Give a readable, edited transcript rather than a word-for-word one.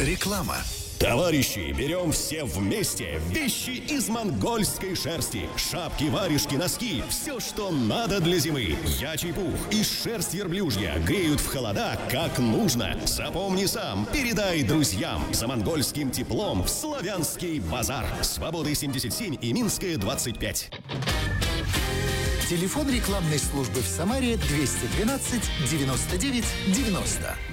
Реклама. Товарищи, берем все вместе вещи из монгольской шерсти. Шапки, варежки, носки. Все, что надо для зимы. Ячий пух и шерсть верблюжья греют в холода, как нужно. Запомни сам, передай друзьям. За монгольским теплом в Славянский базар. Свободы 77 и Минская 25. Телефон рекламной службы в Самаре 212 99 90.